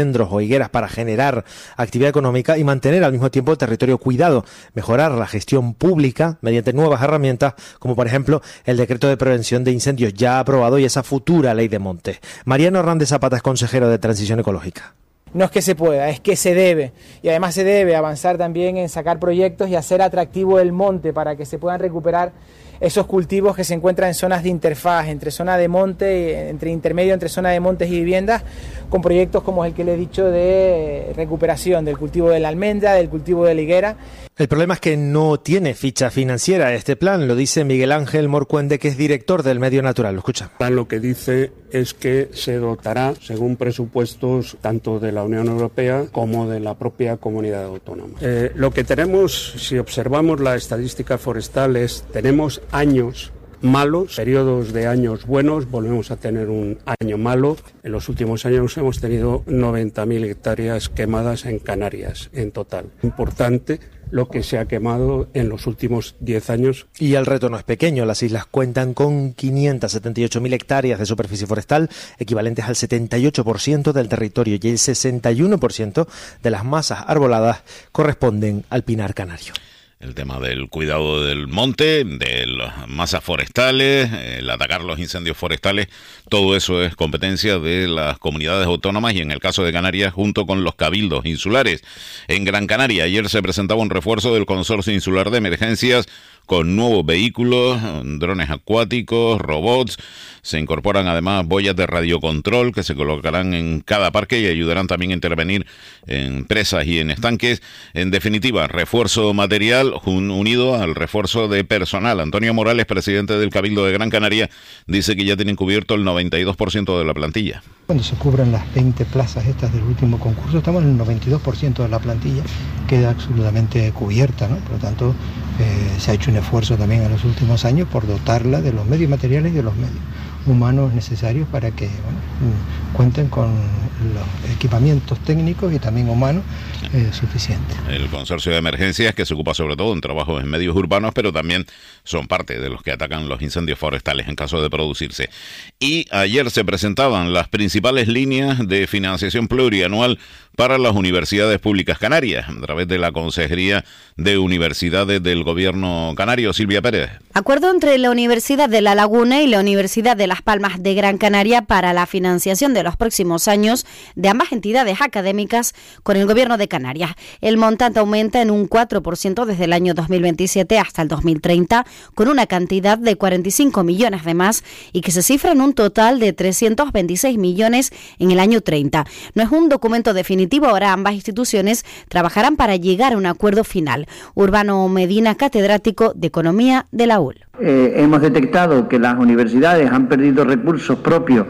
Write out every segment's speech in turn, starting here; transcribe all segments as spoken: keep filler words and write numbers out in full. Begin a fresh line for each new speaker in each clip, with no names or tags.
o higueras para generar actividad económica y mantener al mismo tiempo el territorio cuidado, mejorar la gestión pública mediante nuevas herramientas como por ejemplo el decreto de prevención de incendios ya aprobado y esa futura ley de montes. Mariano Hernández Zapata es consejero de Transición Ecológica.
No es que se pueda, es que se debe, y además se debe avanzar también en sacar proyectos y hacer atractivo el monte para que se puedan recuperar esos cultivos que se encuentran en zonas de interfaz, entre zona de monte, entre intermedio entre zona de montes y viviendas, con proyectos como el que le he dicho de recuperación del cultivo de la almendra, del cultivo de la higuera.
El problema es que no tiene ficha financiera este plan, lo dice Miguel Ángel Morcuende, que es director del Medio Natural. Lo escucha.
El plan lo que dice es que se dotará según presupuestos tanto de la Unión Europea como de la propia comunidad autónoma. Eh, lo que tenemos, si observamos la estadística forestal, es tenemos años malos, periodos de años buenos, volvemos a tener un año malo. En los últimos años hemos tenido noventa mil hectáreas quemadas en Canarias en total. Importante lo que se ha quemado en los últimos diez años.
Y el reto no es pequeño. Las islas cuentan con quinientas setenta y ocho mil hectáreas de superficie forestal, equivalentes al setenta y ocho por ciento del territorio, y el sesenta y uno por ciento de las masas arboladas corresponden al pinar canario.
El tema del cuidado del monte, de las masas forestales, el atacar los incendios forestales, todo eso es competencia de las comunidades autónomas y en el caso de Canarias junto con los cabildos insulares. En Gran Canaria ayer se presentaba un refuerzo del Consorcio Insular de Emergencias con nuevos vehículos, drones acuáticos, robots. Se incorporan además boyas de radiocontrol que se colocarán en cada parque y ayudarán también a intervenir en presas y en estanques. En definitiva, refuerzo material unido al refuerzo de personal. Antonio Morales, presidente del Cabildo de Gran Canaria, dice que ya tienen cubierto el noventa y dos por ciento de la plantilla.
Cuando se cubran las veinte plazas estas del último concurso, estamos en el noventa y dos por ciento de la plantilla, queda absolutamente cubierta, ¿no? Por lo tanto, eh, se ha hecho un esfuerzo también en los últimos años por dotarla de los medios materiales y de los medios humanos necesarios para que bueno, cuenten con los equipamientos técnicos y también humanos eh, suficientes.
El Consorcio de Emergencias, que se ocupa sobre todo en trabajos en medios urbanos, pero también son parte de los que atacan los incendios forestales en caso de producirse. Y ayer se presentaban las principales líneas de financiación plurianual para las universidades públicas canarias, a través de la Consejería de Universidades del Gobierno Canario. Silvia Pérez.
Acuerdo entre la Universidad de La Laguna y la Universidad de Las Palmas de Gran Canaria para la financiación de los próximos años de ambas entidades académicas con el Gobierno de Canarias. El montante aumenta en un cuatro por ciento desde el año dos mil veintisiete hasta el dos mil treinta, con una cantidad de cuarenta y cinco millones de más y que se cifra en un total de trescientos veintiséis millones en el año treinta. No es un documento definitivo, ahora ambas instituciones trabajarán para llegar a un acuerdo final. Urbano Medina, catedrático de Economía de la U L.
Eh, hemos detectado que las universidades han perdido recursos propios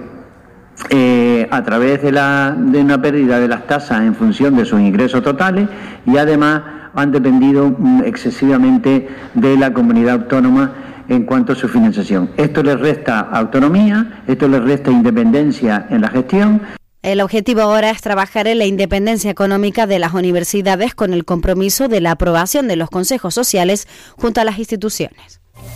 eh, a través de, la, de una pérdida de las tasas en función de sus ingresos totales y además han dependido excesivamente de la comunidad autónoma en cuanto a su financiación. Esto les resta autonomía, esto les resta independencia en la gestión.
El objetivo ahora es trabajar en la independencia económica de las universidades con el compromiso de la aprobación de los consejos sociales junto a las instituciones.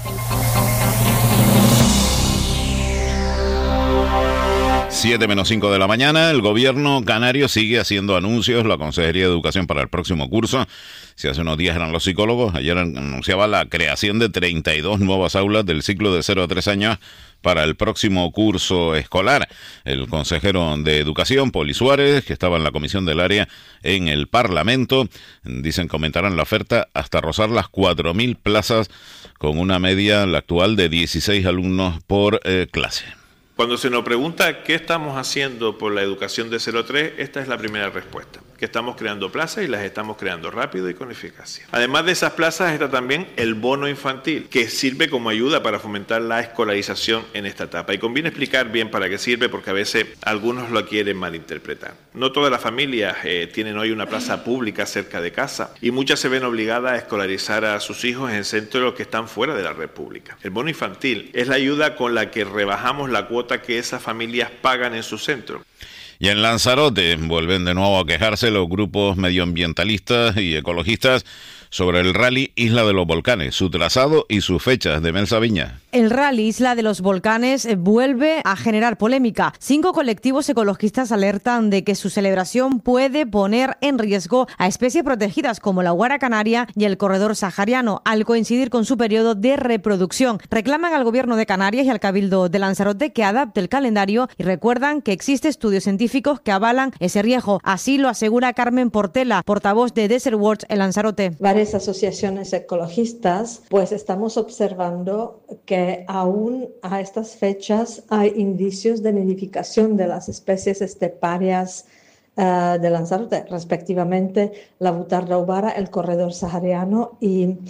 siete menos cinco de la mañana, el gobierno canario sigue haciendo anuncios, la Consejería de Educación para el próximo curso. Si hace unos días eran los psicólogos, ayer anunciaba la creación de treinta y dos nuevas aulas del ciclo de cero a tres años para el próximo curso escolar. El consejero de Educación, Poli Suárez, que estaba en la comisión del área en el Parlamento, dicen que aumentarán la oferta hasta rozar las cuatro mil plazas con una media, la actual, de dieciséis alumnos por eh, clase.
Cuando se nos pregunta qué estamos haciendo por la educación de cero a tres, esta es la primera respuesta, que estamos creando plazas y las estamos creando rápido y con eficacia. Además de esas plazas está también el bono infantil, que sirve como ayuda para fomentar la escolarización en esta etapa. Y conviene explicar bien para qué sirve, porque a veces algunos lo quieren malinterpretar. No todas las familias eh, tienen hoy una plaza pública cerca de casa y muchas se ven obligadas a escolarizar a sus hijos en centros que están fuera de la red pública. El bono infantil es la ayuda con la que rebajamos la cuota que esas familias pagan en su centro.
Y en Lanzarote vuelven de nuevo a quejarse los grupos medioambientalistas y ecologistas sobre el rally Isla de los Volcanes, su trazado y sus fechas. De Mel Sabiña.
El rally Isla de los Volcanes vuelve a generar polémica. Cinco colectivos ecologistas alertan de que su celebración puede poner en riesgo a especies protegidas como la guara canaria y el corredor sahariano, al coincidir con su periodo de reproducción. Reclaman al Gobierno de Canarias y al Cabildo de Lanzarote que adapte el calendario y recuerdan que existen estudios científicos que avalan ese riesgo. Así lo asegura Carmen Portela, portavoz de Desert Watch en Lanzarote.
Varias asociaciones ecologistas, pues estamos observando que aún a estas fechas hay indicios de nidificación de las especies esteparias uh, de Lanzarote, respectivamente la butarda ovara, el corredor sahariano y, uh,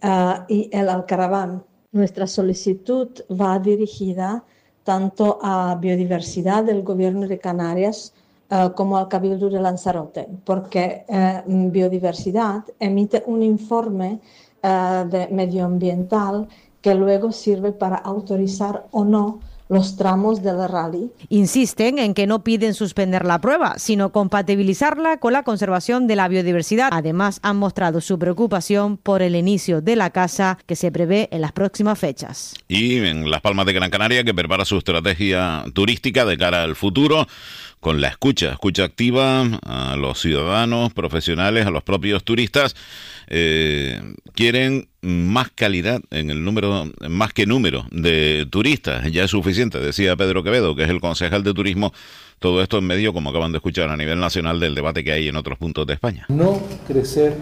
y el alcaraván. Nuestra solicitud va dirigida tanto a biodiversidad del Gobierno de Canarias Uh, como al Cabildo de Lanzarote, porque uh, biodiversidad emite un informe uh, de medioambiental que luego sirve para autorizar o no los tramos del rally.
Insisten en que no piden suspender la prueba, sino compatibilizarla con la conservación de la biodiversidad. Además, han mostrado su preocupación por el inicio de la caza que se prevé en las próximas fechas.
Y en Las Palmas de Gran Canaria, que prepara su estrategia turística de cara al futuro, con la escucha, escucha activa a los ciudadanos, profesionales, a los propios turistas. Eh, quieren más calidad en el número, más que número de turistas. Ya es suficiente, decía Pedro Quevedo, que es el concejal de turismo. Todo esto en medio, como acaban de escuchar, a nivel nacional del debate que hay en otros puntos de España.
No crecer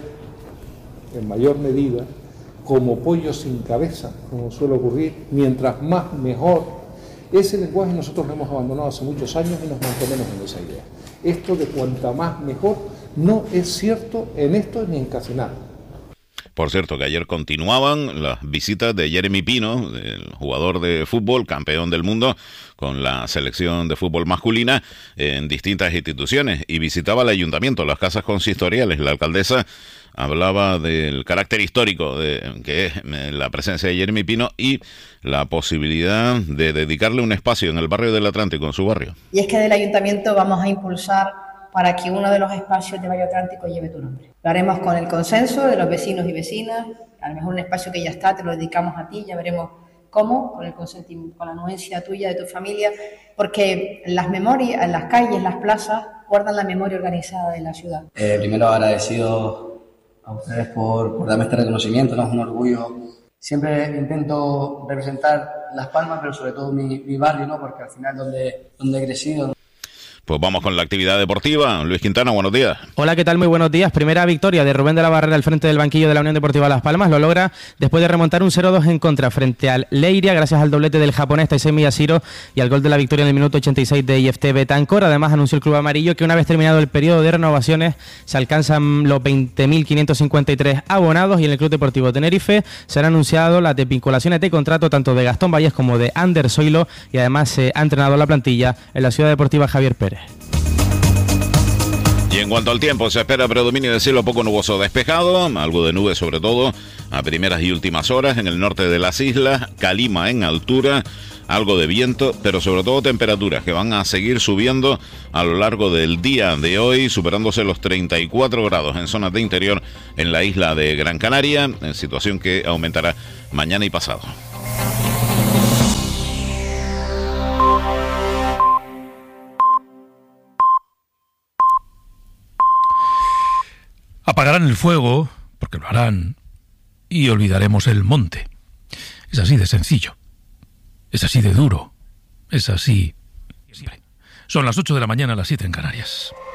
en mayor medida como pollo sin cabeza, como suele ocurrir, mientras más mejor. Ese lenguaje nosotros lo hemos abandonado hace muchos años y nos mantenemos en esa idea. Esto de cuanta más mejor no es cierto en esto ni en casi nada.
Por cierto, que ayer continuaban las visitas de Jeremy Pino, el jugador de fútbol, campeón del mundo con la selección de fútbol masculina, en distintas instituciones, y visitaba el ayuntamiento, las casas consistoriales. La alcaldesa hablaba del carácter histórico de que es la presencia de Jeremy Pino y la posibilidad de dedicarle un espacio en el barrio del Atlántico, en su barrio.
Y es que del ayuntamiento vamos a impulsar para que uno de los espacios de Barrio Atlántico lleve tu nombre. Lo haremos con el consenso de los vecinos y vecinas. A lo mejor un espacio que ya está, te lo dedicamos a ti, ya veremos cómo, con el consentimiento, con la anuencia tuya, de tu familia, porque las memorias, las calles, las plazas, guardan la memoria organizada de la ciudad.
Eh, primero agradecido a ustedes por, por darme este reconocimiento, ¿no? Es un orgullo. Siempre intento representar Las Palmas, pero sobre todo mi, mi barrio, ¿no? Porque al final donde, donde he crecido, ¿no?
Pues vamos con la actividad deportiva. Luis Quintana, buenos días.
Hola, ¿qué tal? Muy buenos días. Primera victoria de Rubén de la Barrera al frente del banquillo de la Unión Deportiva Las Palmas. Lo logra después de remontar un cero dos en contra frente al Leiria, gracias al doblete del japonés Taisei Miyashiro y al gol de la victoria en el minuto ochenta y seis de I F T Betancor. Además, anunció el club amarillo que una vez terminado el periodo de renovaciones se alcanzan los veinte mil quinientos cincuenta y tres abonados, y en el Club Deportivo Tenerife se han anunciado las desvinculaciones de contrato tanto de Gastón Valles como de Ander Zoilo, y además se ha entrenado la plantilla en la Ciudad Deportiva Javier Pérez.
Y en cuanto al tiempo, se espera predominio de cielo poco nuboso despejado, algo de nubes sobre todo a primeras y últimas horas en el norte de las islas, calima en altura, algo de viento, pero sobre todo temperaturas que van a seguir subiendo a lo largo del día de hoy, superándose los treinta y cuatro grados en zonas de interior en la isla de Gran Canaria, en situación que aumentará mañana y pasado.
Apagarán el fuego, porque lo harán, y olvidaremos el monte. Es así de sencillo. Es así de duro. Es así siempre. Son las ocho de la mañana, las siete en Canarias.